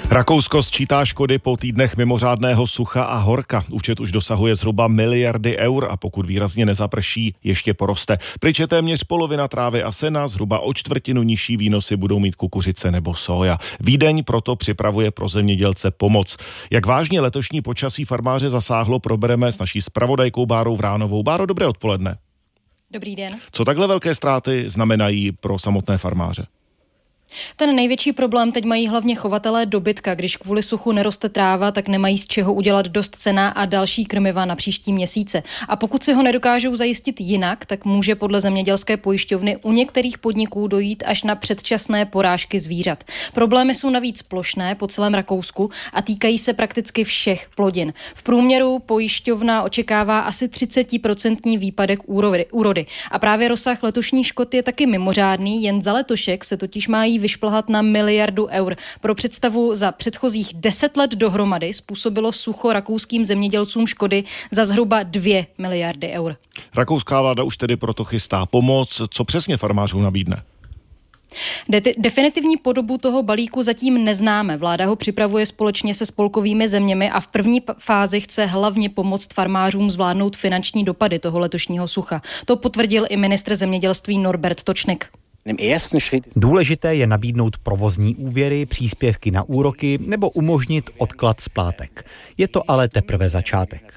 Rakousko sčítá škody po týdnech mimořádného sucha a horka. Účet už dosahuje zhruba miliardy eur a pokud výrazně nezaprší, ještě poroste. Pryč je téměř polovina trávy a sena, zhruba o čtvrtinu nižší výnosy budou mít kukuřice nebo soja. Vídeň proto připravuje pro zemědělce pomoc. Jak vážně letošní počasí farmáře zasáhlo, probereme s naší zpravodajkou Bárou Vránovou. Báro, dobré odpoledne. Dobrý den. Co takhle velké ztráty znamenají pro samotné farmáře? Ten největší problém teď mají hlavně chovatelé dobytka. Když kvůli suchu neroste tráva, tak nemají z čeho udělat dost sena a další krmiva na příští měsíce. A pokud si ho nedokážou zajistit jinak, tak může podle zemědělské pojišťovny u některých podniků dojít až na předčasné porážky zvířat. Problémy jsou navíc plošné po celém Rakousku a týkají se prakticky všech plodin. V průměru pojišťovna očekává asi 30% výpadek úrody. A právě rozsah letošních škod je taky mimořádný, jen za letošek se totiž mají vyšplhat na miliardu eur. Pro představu, za předchozích 10 let dohromady způsobilo sucho rakouským zemědělcům škody za zhruba 2 miliardy eur. Rakouská vláda už tedy proto chystá pomoc. Co přesně farmářům nabídne? Definitivní podobu toho balíku zatím neznáme. Vláda ho připravuje společně se spolkovými zeměmi a v první fázi chce hlavně pomoct farmářům zvládnout finanční dopady toho letošního sucha. To potvrdil i ministr zemědělství Norbert Točnik. Důležité je nabídnout provozní úvěry, příspěvky na úroky nebo umožnit odklad splátek. Je to ale teprve začátek.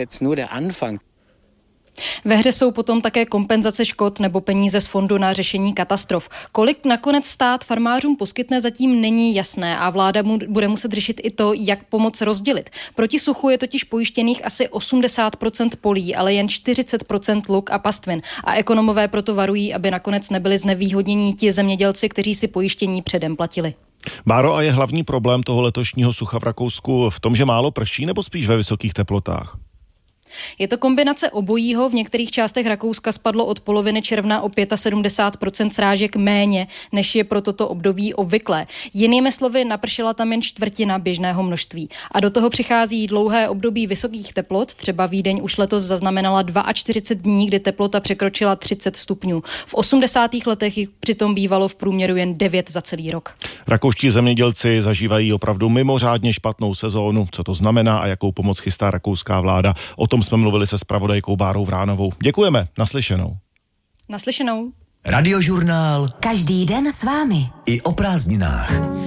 Ve hře jsou potom také kompenzace škod nebo peníze z fondu na řešení katastrof. Kolik nakonec stát farmářům poskytne, zatím není jasné a vláda bude muset řešit i to, jak pomoc rozdělit. Proti suchu je totiž pojištěných asi 80% polí, ale jen 40% luk a pastvin. A ekonomové proto varují, aby nakonec nebyli znevýhodnění ti zemědělci, kteří si pojištění předem platili. Báro, a je hlavní problém toho letošního sucha v Rakousku v tom, že málo prší nebo spíš ve vysokých teplotách? Je to kombinace obojího. V některých částech Rakouska spadlo od poloviny června o 75% srážek méně, než je pro toto období obvyklé. Jinými slovy, napršela tam jen čtvrtina běžného množství. A do toho přichází dlouhé období vysokých teplot. Třeba Vídeň už letos zaznamenala 42 dní, kdy teplota překročila 30 stupňů. V 80. letech jich přitom bývalo v průměru jen 9 za celý rok. Rakouští zemědělci zažívají opravdu mimořádně špatnou sezónu. Co to znamená a jakou pomoc chystá rakouská vláda? O tom jsme mluvili se zpravodajkou Bárou Vránovou. Děkujeme, naslyšenou. Naslyšenou. Radiožurnál. Každý den s vámi. I o prázdninách.